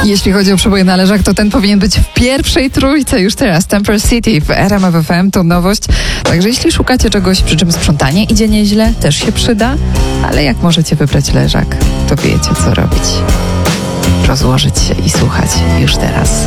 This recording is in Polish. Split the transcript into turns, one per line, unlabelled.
Jeśli chodzi o przeboje na leżach, to ten powinien być w pierwszej trójce już teraz. Temper City w RMF FM to nowość. Także jeśli szukacie czegoś, przy czym sprzątanie idzie nieźle, też się przyda. Ale jak możecie wybrać leżak, to wiecie co robić. Rozłożyć się i słuchać już teraz.